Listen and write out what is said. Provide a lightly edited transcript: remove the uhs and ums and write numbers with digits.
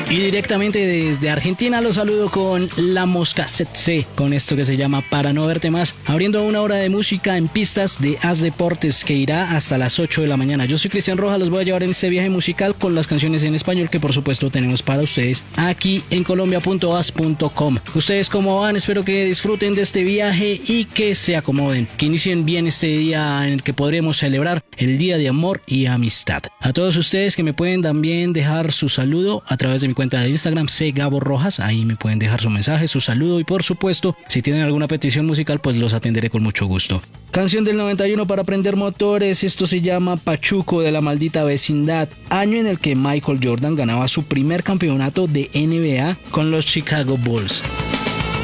Y directamente desde Argentina los saludo con La Mosca Tsetse, con esto que se llama Para no verte más, abriendo una hora de música en pistas de As Deportes que irá hasta las 8 de la mañana. Yo soy Cristian Rojas, los voy a llevar en este viaje musical con las canciones en español que por supuesto tenemos para ustedes aquí en colombia.as.com. ¿Ustedes cómo van? Espero que disfruten de este viaje y que se acomoden, que inicien bien este día en el que podremos celebrar el Día de Amor y Amistad. A todos ustedes que me pueden también dejar su saludo a través de mi cuenta de Instagram, cGaboRojas, ahí me pueden dejar su mensaje, su saludo y por supuesto, si tienen alguna petición musical, pues los atenderé con mucho gusto. Canción del 91 para prender motores, esto se llama Pachuco de la Maldita Vecindad, año en el que Michael Jordan ganaba su primer campeonato de NBA con los Chicago Bulls.